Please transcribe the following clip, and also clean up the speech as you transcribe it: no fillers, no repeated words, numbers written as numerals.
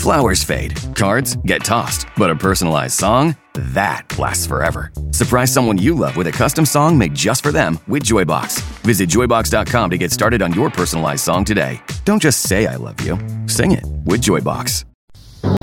Flowers fade, cards get tossed, but a personalized song? That lasts forever. Surprise someone you love with a custom song made just for them with Joybox. Visit joybox.com to get started on your personalized song today. Don't just say I love you. Sing it with Joybox.